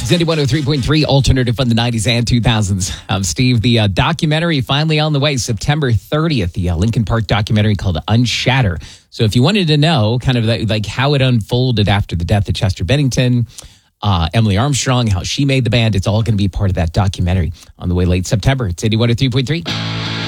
Zeddy 103.3 alternative from the 90s and 2000s. Steve, the documentary finally on the way, September 30th, the Lincoln Park documentary called Unshatter. So if you wanted to know kind of like how it unfolded after the death of Chester Bennington, Emily Armstrong, how she made the band, it's all going to be part of that documentary on the way late September. It's Zeddy 103.3.